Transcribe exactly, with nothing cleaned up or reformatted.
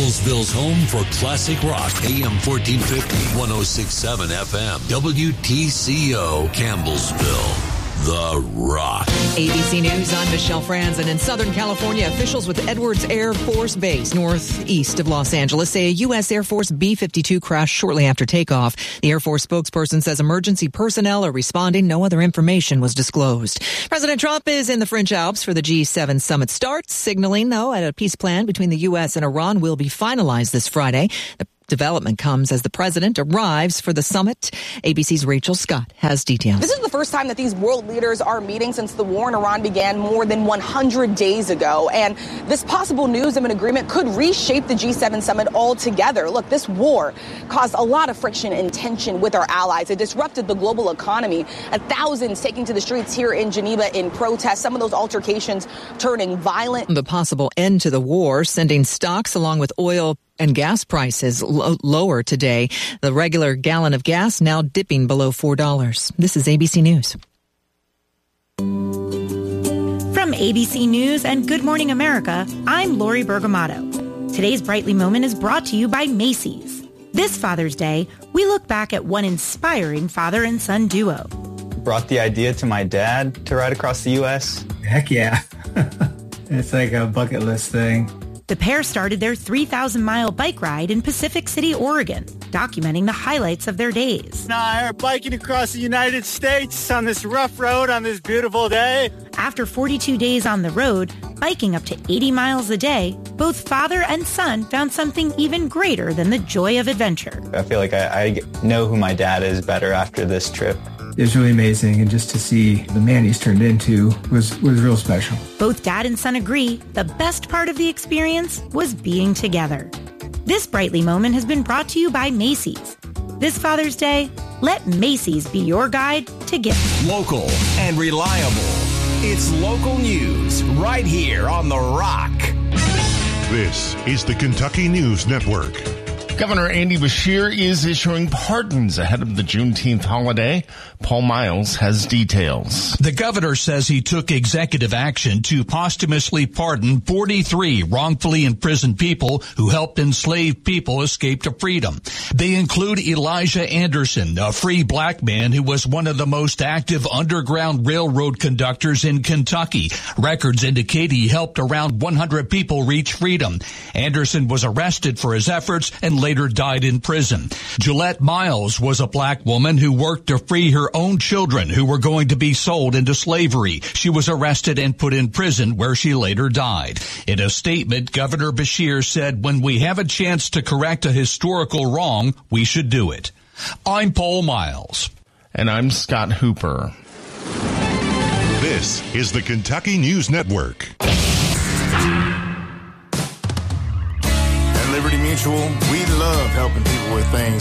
Campbellsville's home for classic rock. A M fourteen fifty, one oh six point seven F M. W T C O, Campbellsville. The Rock. A B C News, I'm Michelle Franzen. In Southern California, officials with Edwards Air Force Base, northeast of Los Angeles, say a U S Air Force B fifty-two crashed shortly after takeoff. The Air Force spokesperson says emergency personnel are responding. No other information was disclosed. President Trump is in the French Alps for the G seven summit start, signaling, though, that a peace plan between the U S and Iran will be finalized this Friday. The development comes as the president arrives for the summit. A B C's Rachel Scott has details. This is the first time that these world leaders are meeting since the war in Iran began more than one hundred days ago. And this possible news of an agreement could reshape the G seven summit altogether. Look, this war caused a lot of friction and tension with our allies. It disrupted the global economy. And thousands taking to the streets here in Geneva in protest. Some of those altercations turning violent. The possible end to the war, sending stocks along with oil and gas prices lo- lower today. The regular gallon of gas now dipping below four dollars. This is A B C News. From A B C News and Good Morning America, I'm Lori Bergamato. Today's Brightly Moment is brought to you by Macy's. This Father's Day, we look back at one inspiring father and son duo. Brought the idea to my dad to ride across the U S. Heck yeah. It's like a bucket list thing. The pair started their three thousand mile bike ride in Pacific City, Oregon, documenting the highlights of their days. Now, biking across the United States on this rough road on this beautiful day. After forty-two days on the road, biking up to eighty miles a day, both father and son found something even greater than the joy of adventure. I feel like I, I know who my dad is better after this trip. It was really amazing, and just to see the man he's turned into was, was real special. Both dad and son agree the best part of the experience was being together. This Brightly Moment has been brought to you by Macy's. This Father's Day, let Macy's be your guide to gift. Local and reliable. It's local news right here on The Rock. This is the Kentucky News Network. Governor Andy Beshear is issuing pardons ahead of the Juneteenth holiday. Paul Miles has details. The governor says he took executive action to posthumously pardon forty-three wrongfully imprisoned people who helped enslaved people escape to freedom. They include Elijah Anderson, a free black man who was one of the most active Underground Railroad conductors in Kentucky. Records indicate he helped around one hundred people reach freedom. Anderson was arrested for his efforts and later died in prison. Gillette Miles was a black woman who worked to free her own children who were going to be sold into slavery. She was arrested and put in prison where she later died. In a statement, Governor Beshear said, when we have a chance to correct a historical wrong, we should do it. I'm Paul Miles. And I'm Scott Hooper. This is the Kentucky News Network. Liberty Mutual, we love helping people with things